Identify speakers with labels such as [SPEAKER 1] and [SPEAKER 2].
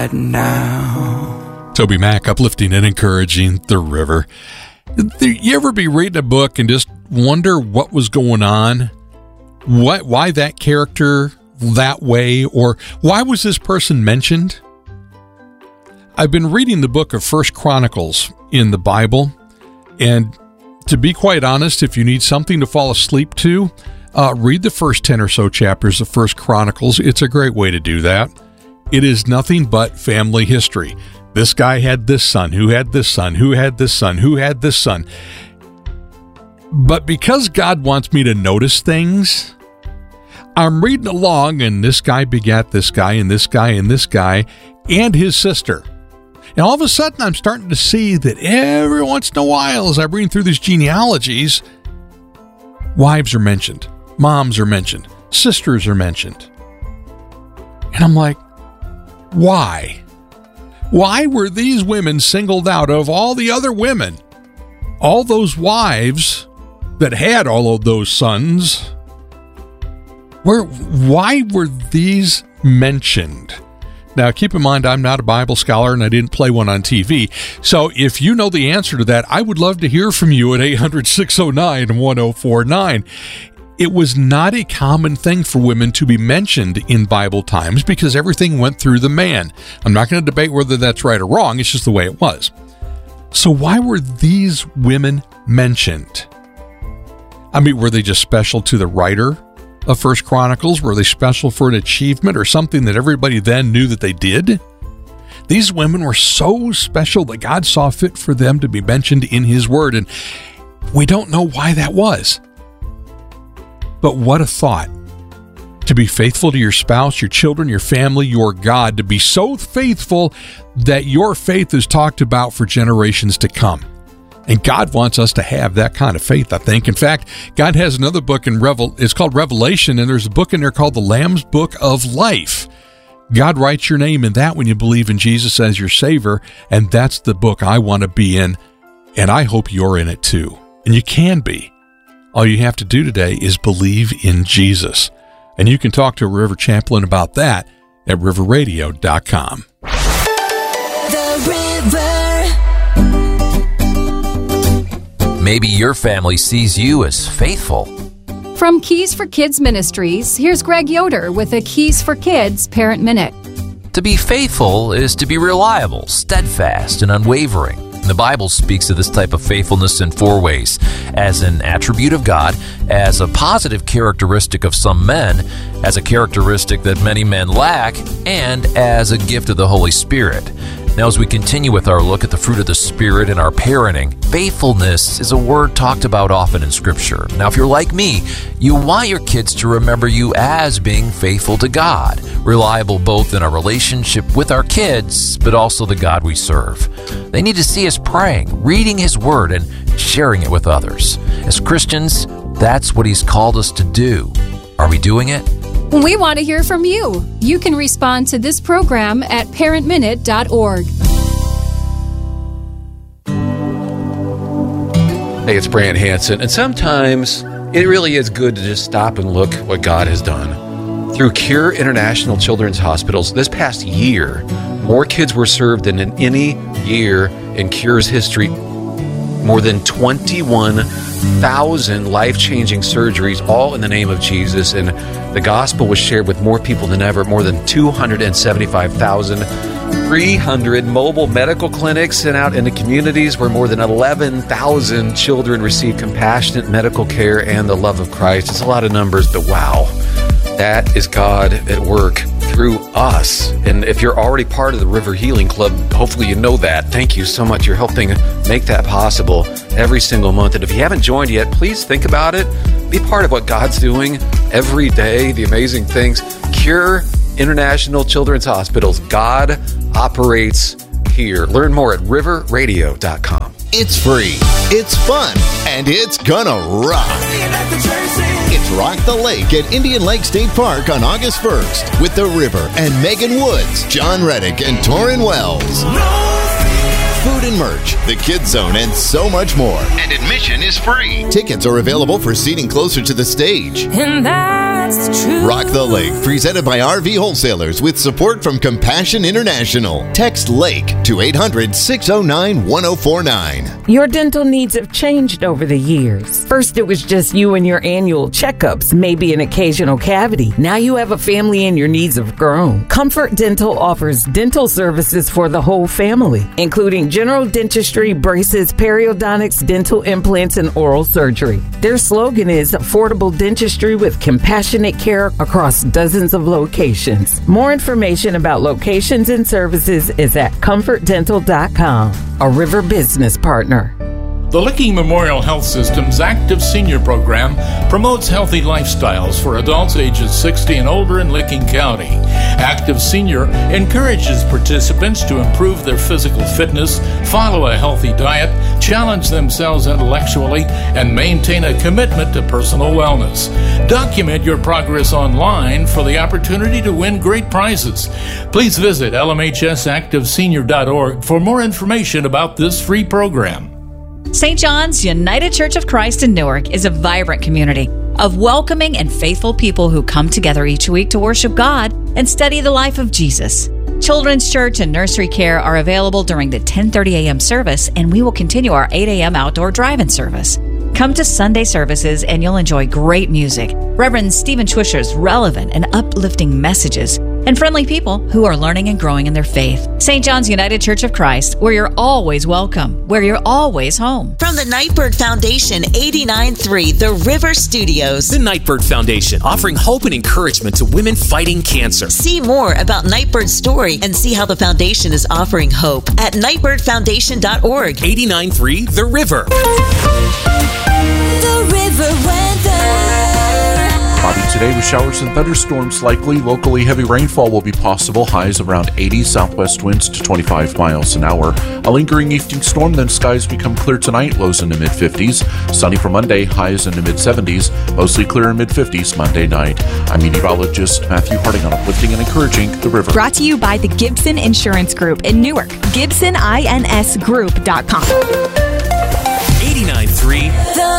[SPEAKER 1] now.
[SPEAKER 2] Toby Mac, uplifting and encouraging The River. You ever be reading a book and just wonder what was going on? Why that character that way? Or why was this person mentioned? I've been reading the book of 1 Chronicles in the Bible, and to be quite honest, if you need something to fall asleep to, read the first 10 or so chapters of 1 Chronicles. It's a great way to do that. It is nothing but family history. This guy had this son, who had this son, who had this son, who had this son. But because God wants me to notice things, I'm reading along, and this guy begat this guy, and this guy, and this guy, and his sister. And all of a sudden, I'm starting to see that every once in a while, as I read through these genealogies, wives are mentioned, moms are mentioned, sisters are mentioned. And I'm like, why? Why were these women singled out of all the other women? All those wives that had all of those sons, why were these mentioned? Now, keep in mind, I'm not a Bible scholar and I didn't play one on TV. So if you know the answer to that, I would love to hear from you at 800-609-1049. It was not a common thing for women to be mentioned in Bible times because everything went through the man. I'm not going to debate whether that's right or wrong. It's just the way it was. So why were these women mentioned? I mean, were they just special to the writer of 1 Chronicles? Were they special for an achievement or something that everybody then knew that they did? These women were so special that God saw fit for them to be mentioned in His Word, and we don't know why that was. But what a thought. To be faithful to your spouse, your children, your family, your God, to be so faithful that your faith is talked about for generations to come. And God wants us to have that kind of faith, I think. In fact, God has another book it's called Revelation, and there's a book in there called the Lamb's Book of Life. God writes your name in that when you believe in Jesus as your Savior, and that's the book I want to be in, and I hope you're in it too. And you can be. All you have to do today is believe in Jesus. And you can talk to a River Champlain about that at riverradio.com.
[SPEAKER 3] The River. Maybe your family sees you as faithful.
[SPEAKER 4] From Keys for Kids Ministries, here's Greg Yoder with a Keys for Kids Parent Minute.
[SPEAKER 3] To be faithful is to be reliable, steadfast, and unwavering. The Bible speaks of this type of faithfulness in 4 ways: as an attribute of God, as a positive characteristic of some men, as a characteristic that many men lack, and as a gift of the Holy Spirit. Now, as we continue with our look at the fruit of the Spirit in our parenting, faithfulness is a word talked about often in Scripture. Now, if you're like me, you want your kids to remember you as being faithful to God, reliable both in our relationship with our kids, but also the God we serve. They need to see us praying, reading His Word, and sharing it with others. As Christians, that's what He's called us to do. Are we doing it?
[SPEAKER 4] We want to hear from you. You can respond to this program at parentminute.org.
[SPEAKER 5] Hey, it's Brant Hansen, and sometimes it really is good to just stop and look what God has done. Through Cure International Children's Hospitals, this past year, more kids were served than in any year in Cure's history. More than 21,000 life-changing surgeries, all in the name of Jesus, and the gospel was shared with more people than ever. More than 275,300 mobile medical clinics sent out into communities where more than 11,000 children received compassionate medical care and the love of Christ. It's a lot of numbers, but wow, that is God at work through us. And if you're already part of the River Healing Club, hopefully you know that. Thank you so much. You're helping make that possible every single month. And if you haven't joined yet, please think about it. Be part of what God's doing every day, the amazing things. Cure International Children's Hospitals. God operates here. Learn more at riverradio.com.
[SPEAKER 6] It's free, it's fun, and it's gonna rock. It's Rock the Lake at Indian Lake State Park on August 1st with The River and Megan Woods, John Reddick, and Torrin Wells. Food and merch, the Kids Zone, and so much more. And admission is free. Tickets are available for seating closer to the stage.
[SPEAKER 7] And that
[SPEAKER 1] that's the truth.
[SPEAKER 6] Rock the Lake, presented by RV Wholesalers with support from Compassion International. Text LAKE to 800-609-1049.
[SPEAKER 7] Your dental needs have changed over the years. First, it was just you and your annual checkups, maybe an occasional cavity. Now you have a family and your needs have grown. Comfort Dental offers dental services for the whole family, including general dentistry, braces, periodontics, dental implants, and oral surgery. Their slogan is affordable dentistry with compassionate care across dozens of locations. More information about locations and services is at comfortdental.com, a River business partner.
[SPEAKER 8] The Licking Memorial Health System's Active Senior Program promotes healthy lifestyles for adults ages 60 and older in Licking County. Active Senior encourages participants to improve their physical fitness, follow a healthy diet, challenge themselves intellectually, and maintain a commitment to personal wellness. Document your progress online for the opportunity to win great prizes. Please visit lmhsactivesenior.org for more information about this free program.
[SPEAKER 9] St. John's United Church of Christ in Newark is a vibrant community of welcoming and faithful people who come together each week to worship God and study the life of Jesus. Children's church and nursery care are available during the 10:30 a.m. service, and we will continue our 8 a.m. outdoor drive-in service. Come to Sunday services and you'll enjoy great music, Reverend Stephen Schwischer's relevant and uplifting messages, and friendly people who are learning and growing in their faith. St. John's United Church of Christ, where you're always welcome, where you're always home.
[SPEAKER 10] From the Nightbird Foundation, 89.3 The River Studios.
[SPEAKER 11] The Nightbird Foundation, offering hope and encouragement to women fighting cancer.
[SPEAKER 10] See more about Nightbird's story and see how the foundation is offering hope at nightbirdfoundation.org.
[SPEAKER 11] 89.3 The River.
[SPEAKER 1] The River weather.
[SPEAKER 12] Cloudy today with showers and thunderstorms likely. Locally, heavy rainfall will be possible. Highs around 80, southwest winds to 25 miles an hour. A lingering evening storm, then skies become clear tonight. Lows in the mid-50s. Sunny for Monday, highs in the mid-70s. Mostly clear in mid-50s Monday night. I'm meteorologist Matthew Harding on Uplifting and Encouraging the River.
[SPEAKER 13] Brought to you by the Gibson Insurance Group in Newark. GibsonINSgroup.com.
[SPEAKER 11] 89.3
[SPEAKER 1] The